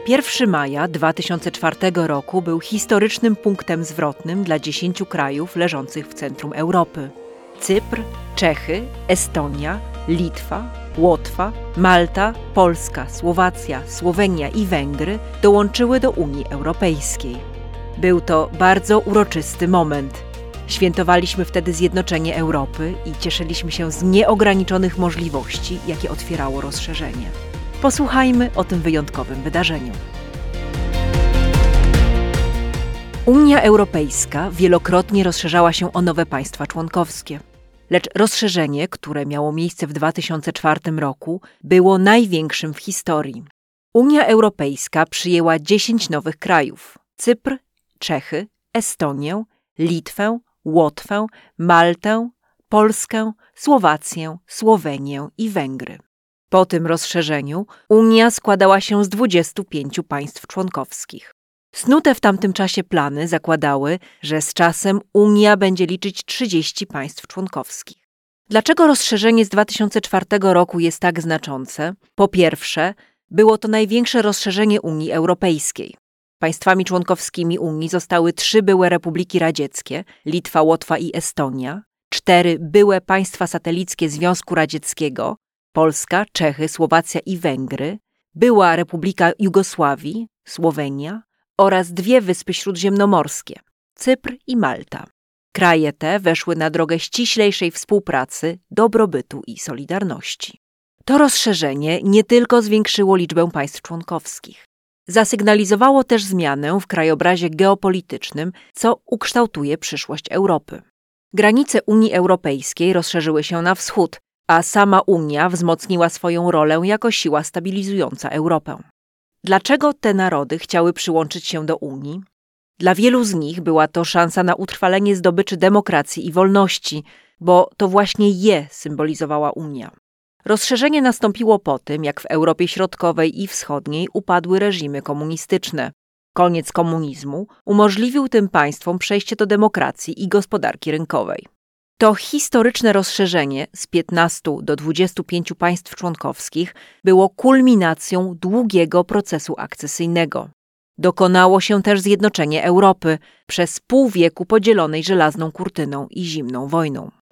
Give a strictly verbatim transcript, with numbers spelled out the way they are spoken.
pierwszego maja dwa tysiące czwartego roku był historycznym punktem zwrotnym dla dziesięciu krajów leżących w centrum Europy. Cypr, Czechy, Estonia, Litwa, Łotwa, Malta, Polska, Słowacja, Słowenia i Węgry dołączyły do Unii Europejskiej. Był to bardzo uroczysty moment. Świętowaliśmy wtedy zjednoczenie Europy i cieszyliśmy się z nieograniczonych możliwości, jakie otwierało rozszerzenie. Posłuchajmy o tym wyjątkowym wydarzeniu. Unia Europejska wielokrotnie rozszerzała się o nowe państwa członkowskie. Lecz rozszerzenie, które miało miejsce w dwa tysiące czwartym roku, było największym w historii. Unia Europejska przyjęła dziesięć nowych krajów: Cypr, Czechy, Estonię, Litwę, Łotwę, Maltę, Polskę, Słowację, Słowenię i Węgry. Po tym rozszerzeniu Unia składała się z dwudziestu pięciu państw członkowskich. Snute w tamtym czasie plany zakładały, że z czasem Unia będzie liczyć trzydzieści państw członkowskich. Dlaczego rozszerzenie z dwa tysiące czwartego roku jest tak znaczące? Po pierwsze, było to największe rozszerzenie Unii Europejskiej. Państwami członkowskimi Unii zostały trzy byłe republiki radzieckie – Litwa, Łotwa i Estonia, cztery byłe państwa satelickie Związku Radzieckiego – Polska, Czechy, Słowacja i Węgry, była Republika Jugosławii – Słowenia oraz dwie wyspy śródziemnomorskie – Cypr i Malta. Kraje te weszły na drogę ściślejszej współpracy, dobrobytu i solidarności. To rozszerzenie nie tylko zwiększyło liczbę państw członkowskich. Zasygnalizowało też zmianę w krajobrazie geopolitycznym, co ukształtuje przyszłość Europy. Granice Unii Europejskiej rozszerzyły się na wschód, a sama Unia wzmocniła swoją rolę jako siła stabilizująca Europę. Dlaczego te narody chciały przyłączyć się do Unii? Dla wielu z nich była to szansa na utrwalenie zdobyczy demokracji i wolności, bo to właśnie je symbolizowała Unia. Rozszerzenie nastąpiło po tym, jak w Europie Środkowej i Wschodniej upadły reżimy komunistyczne. Koniec komunizmu umożliwił tym państwom przejście do demokracji i gospodarki rynkowej. To historyczne rozszerzenie z piętnastu do dwudziestu pięciu państw członkowskich było kulminacją długiego procesu akcesyjnego. Dokonało się też zjednoczenie Europy przez pół wieku podzielonej żelazną kurtyną i zimną wojną.